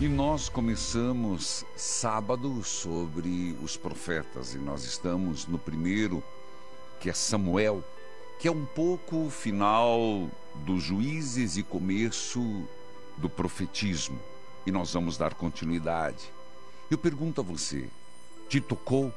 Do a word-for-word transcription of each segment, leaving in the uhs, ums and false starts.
E nós começamos sábado sobre os profetas, e nós estamos no primeiro, que é Samuel, que é um pouco o final dos juízes e começo do profetismo. E nós vamos dar continuidade. Eu pergunto a você, te tocou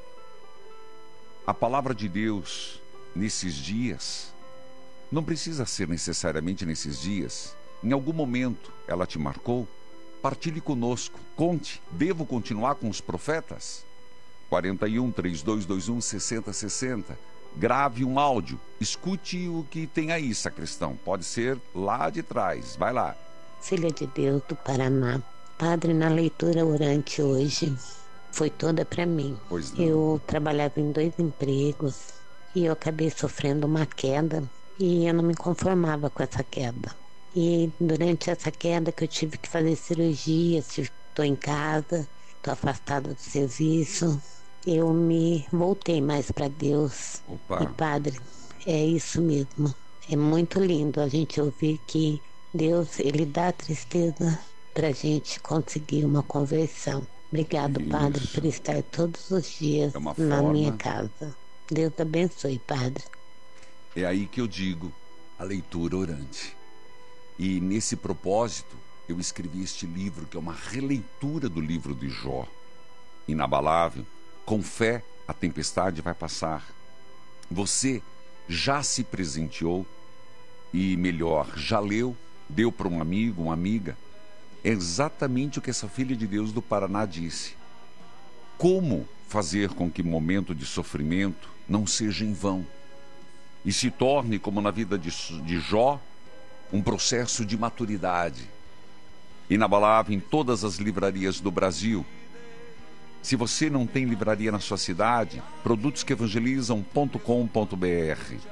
a palavra de Deus nesses dias? Não precisa ser necessariamente nesses dias. Em algum momento ela te marcou? Partilhe conosco, conte, devo continuar com os profetas? quarenta e um, trinta e dois, vinte e um, sessenta, sessenta. Grave um áudio, escute o que tem aí, sacristão. Pode ser lá de trás, vai lá. Filha de Deus do Paraná, Padre, na leitura orante hoje foi toda para mim. Pois não. Eu trabalhava em dois empregos e eu acabei sofrendo uma queda e eu não me conformava com essa queda. E durante essa queda que eu tive que fazer cirurgia, estou em casa, estou afastada do serviço, eu me voltei mais para Deus. Opa. E Padre, é isso mesmo. É muito lindo a gente ouvir que Deus, Ele dá tristeza para a gente conseguir uma conversão. Obrigado, Isso. Padre, por estar todos os dias É uma na forma... minha casa. Deus abençoe, Padre. É aí que eu digo, a leitura orante. E nesse propósito, eu escrevi este livro, que é uma releitura do livro de Jó. Inabalável, com fé, a tempestade vai passar. Você já se presenteou e, melhor, já leu, deu para um amigo, uma amiga? É exatamente o que essa filha de Deus do Paraná disse. Como fazer com que o momento de sofrimento não seja em vão e se torne, como na vida de, de Jó, um processo de maturidade. Inabalável em todas as livrarias do Brasil. Se você não tem livraria na sua cidade, produtos que evangelizam ponto com ponto br.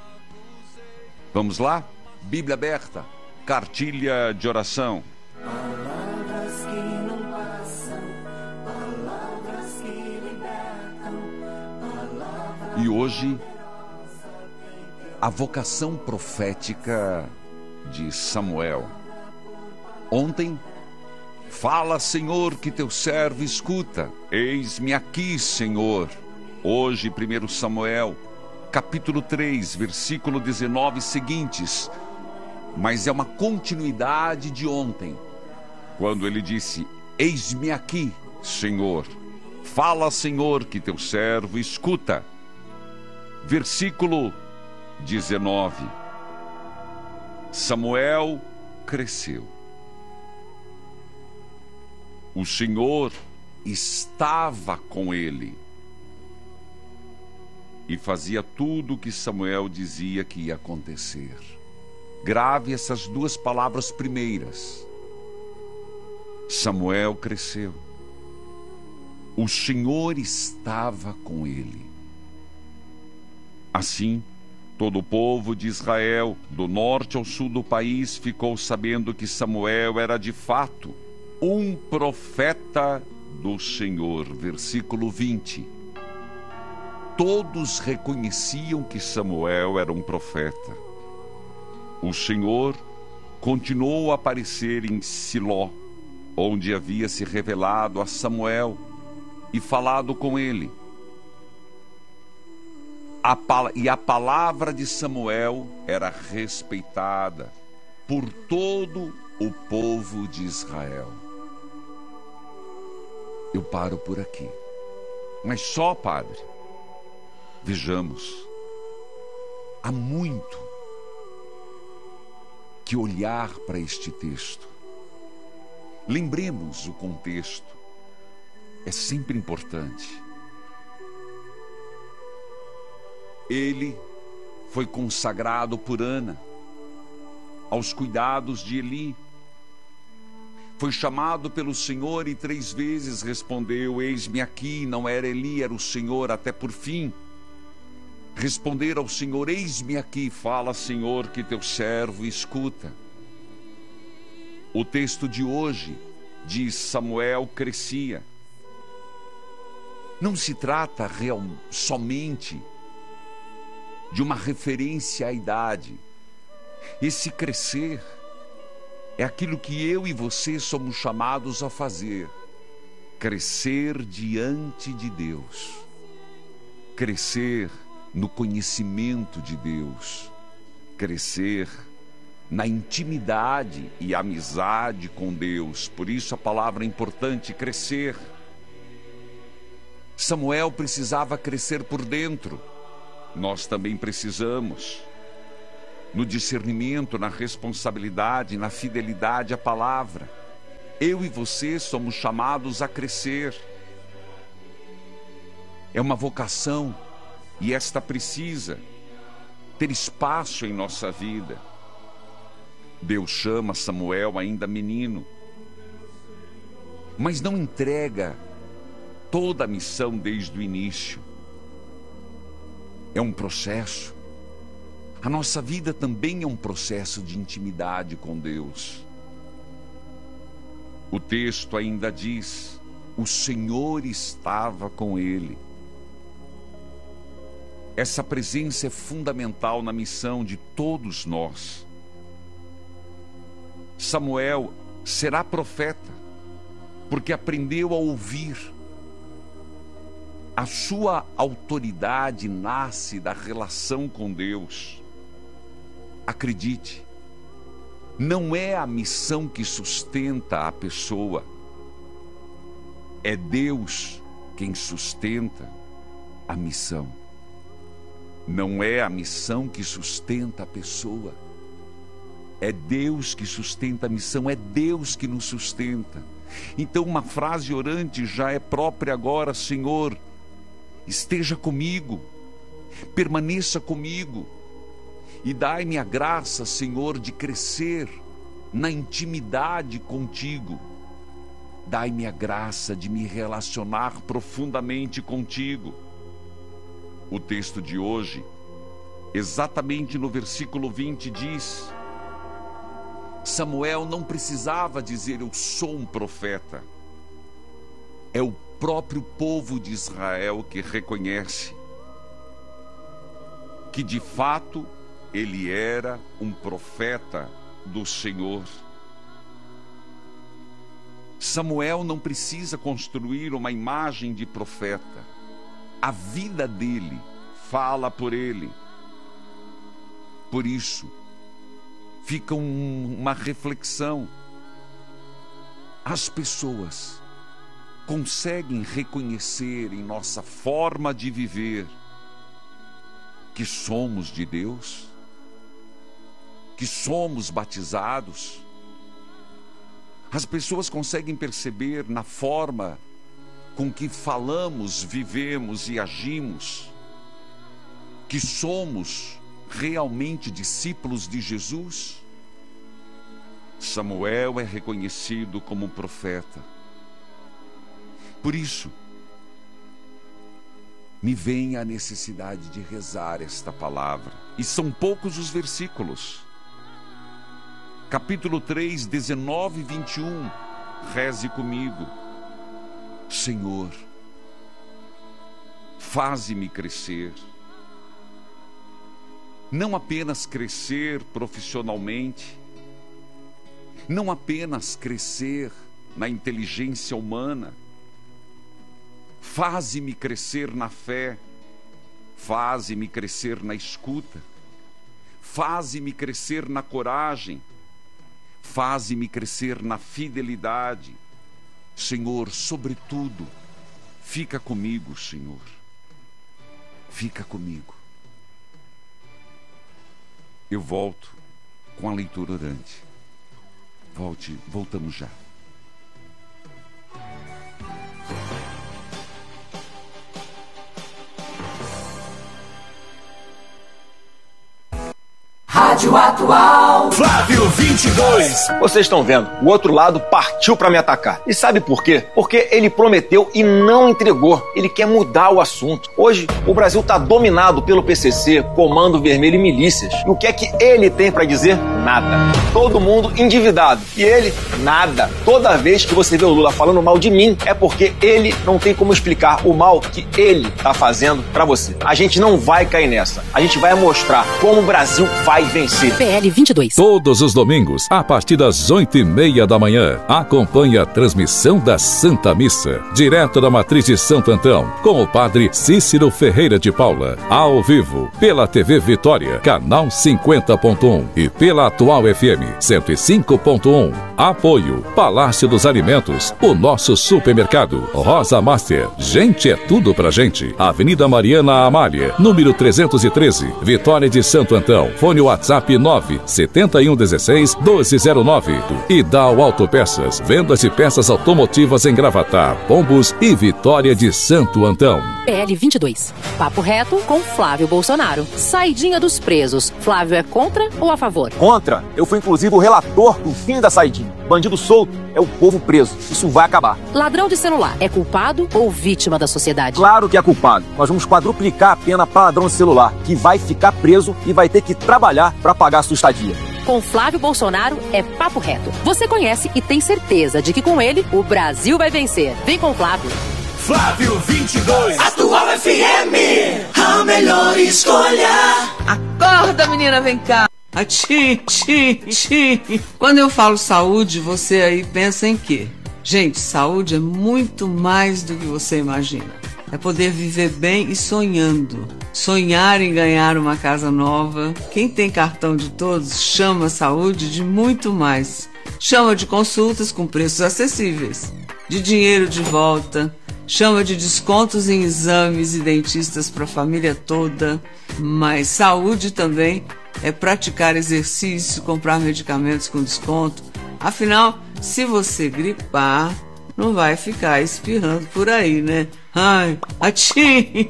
Vamos lá? Bíblia aberta, cartilha de oração. Palavras que não passam, palavras que libertam, palavras... E hoje, a vocação profética de Samuel. Ontem, fala, Senhor, que teu servo escuta. Eis-me aqui, Senhor. Hoje, primeiro Samuel, capítulo três, versículo dezenove seguintes. Mas é uma continuidade de ontem, quando ele disse: eis-me aqui, Senhor. Fala, Senhor, que teu servo escuta. Versículo dezenove. Samuel cresceu. O Senhor estava com ele e fazia tudo o que Samuel dizia que ia acontecer. Grave essas duas palavras primeiras. Samuel cresceu. O Senhor estava com ele. Assim, todo o povo de Israel, do norte ao sul do país, ficou sabendo que Samuel era de fato um profeta do Senhor. Versículo vinte. Todos reconheciam que Samuel era um profeta. O Senhor continuou a aparecer em Siló, onde havia se revelado a Samuel e falado com ele. A, e a palavra de Samuel era respeitada por todo o povo de Israel. Eu paro por aqui. Mas só, Padre, vejamos, há muito que olhar para este texto. Lembremos o contexto. É sempre importante. Ele foi consagrado por Ana aos cuidados de Eli. Foi chamado pelo Senhor e três vezes respondeu: eis-me aqui. Não era Eli, era o Senhor, até por fim responder ao Senhor: eis-me aqui. Fala, Senhor, que teu servo escuta. O texto de hoje diz: Samuel crescia. Não se trata real, somente de uma referência à idade. Esse crescer é aquilo que eu e você somos chamados a fazer: crescer diante de Deus, crescer no conhecimento de Deus, crescer na intimidade e amizade com Deus. Por isso a palavra é importante: crescer. Samuel precisava crescer por dentro. Nós também precisamos. No discernimento, na responsabilidade, na fidelidade à palavra. Eu e você somos chamados a crescer. É uma vocação, e esta precisa ter espaço em nossa vida. Deus chama Samuel ainda menino, mas não entrega toda a missão desde o início. É um processo. A nossa vida também é um processo de intimidade com Deus. O texto ainda diz: o Senhor estava com ele. Essa presença é fundamental na missão de todos nós. Samuel será profeta porque aprendeu a ouvir. A sua autoridade nasce da relação com Deus. Acredite, não é a missão que sustenta a pessoa, é Deus quem sustenta a missão. Não é a missão que sustenta a pessoa, é Deus que sustenta a missão, é Deus que nos sustenta. Então uma frase orante já é própria agora: Senhor, esteja comigo, permaneça comigo, e dai-me a graça, Senhor, de crescer na intimidade contigo. Dai-me a graça de me relacionar profundamente contigo. O texto de hoje, exatamente no versículo vinte, diz: Samuel não precisava dizer eu sou um profeta. É o próprio povo de Israel que reconhece que de fato ele era um profeta do Senhor. Samuel não precisa construir uma imagem de profeta. A vida dele fala por ele. Por isso, fica um, uma reflexão. As pessoas conseguem reconhecer em nossa forma de viver que somos de Deus? Que somos batizados? As pessoas conseguem perceber na forma com que falamos, vivemos e agimos que somos realmente discípulos de Jesus? Samuel é reconhecido como profeta. Por isso, me vem a necessidade de rezar esta palavra. E são poucos os versículos. Capítulo três, dezenove e vinte e um. Reze comigo. Senhor, faze-me crescer. Não apenas crescer profissionalmente, não apenas crescer na inteligência humana. Faze-me crescer na fé, faze-me crescer na escuta, faze-me crescer na coragem, faze-me crescer na fidelidade. Senhor, sobretudo, fica comigo, Senhor. Fica comigo. Eu volto com a leitura orante. Volte, voltamos já. Rádio Atual. Flávio vinte e dois. Vocês estão vendo, o outro lado partiu para me atacar. E sabe por quê? Porque ele prometeu e não entregou. Ele quer mudar o assunto. Hoje, o Brasil está dominado pelo P C C, Comando Vermelho e milícias. E o que é que ele tem para dizer? nada. Todo mundo endividado. E ele, nada. Toda vez que você vê o Lula falando mal de mim, é porque ele não tem como explicar o mal que ele tá fazendo pra você. A gente não vai cair nessa. A gente vai mostrar como o Brasil vai vencer. P L vinte e dois. Todos os domingos, a partir das oito e meia da manhã, acompanhe a transmissão da Santa Missa, direto da Matriz de Santo Antão, com o padre Cícero Ferreira de Paula, ao vivo, pela T V Vitória, canal cinquenta ponto um e pela Atual F M cento e cinco ponto um. Apoio Palácio dos Alimentos, o nosso supermercado, Rosa Master, gente é tudo pra gente. Avenida Mariana Amália, número trezentos e treze, Vitória de Santo Antão. Fone WhatsApp nove sete um um seis um dois zero nove. E Dal Autopeças, vendas de peças automotivas em Gravatar, Pombos e Vitória de Santo Antão. P L vinte e dois. Papo reto com Flávio Bolsonaro. Saidinha dos presos. Flávio é contra ou a favor? Contra. Eu fui inclusive o relator do fim da saidinha. Bandido solto é o povo preso. Isso vai acabar. Ladrão de celular é culpado ou vítima da sociedade? Claro que é culpado. Nós vamos quadruplicar a pena para ladrão de celular, que vai ficar preso e vai ter que trabalhar para pagar a sua estadia. Com Flávio Bolsonaro é papo reto. Você conhece e tem certeza de que com ele o Brasil vai vencer. Vem com o Flávio. Flávio vinte e dois. Atual F M. A melhor escolha. Acorda, menina, vem cá. Atchim, tchim, tchim. Quando eu falo saúde, você aí pensa em quê? Gente, saúde é muito mais do que você imagina. É poder viver bem e sonhando. Sonhar em ganhar uma casa nova. Quem tem cartão de todos chama a saúde de muito mais. Chama de consultas com preços acessíveis, de dinheiro de volta, chama de descontos em exames e dentistas para a família toda. Mas saúde também é praticar exercício, comprar medicamentos com desconto. Afinal, se você gripar, não vai ficar espirrando por aí, né? Ai, atchim!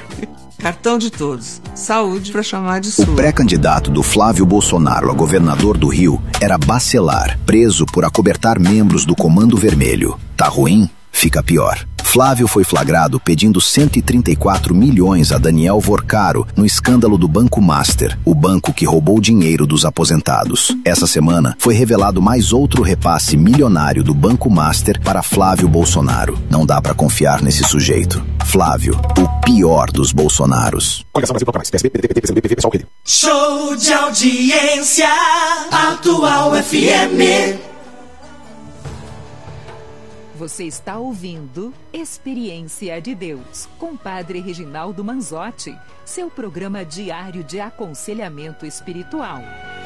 Cartão de todos. Saúde para chamar de sua. O pré-candidato do Flávio Bolsonaro a governador do Rio era Bacelar, preso por acobertar membros do Comando Vermelho. Tá ruim? Fica pior. Flávio foi flagrado pedindo cento e trinta e quatro milhões a Daniel Vorcaro no escândalo do Banco Master, o banco que roubou dinheiro dos aposentados. Essa semana foi revelado mais outro repasse milionário do Banco Master para Flávio Bolsonaro. Não dá pra confiar nesse sujeito. Flávio, o pior dos Bolsonaros. Show de audiência. Atual F M. Você está ouvindo Experiência de Deus, com Padre Reginaldo Manzotti, seu programa diário de aconselhamento espiritual.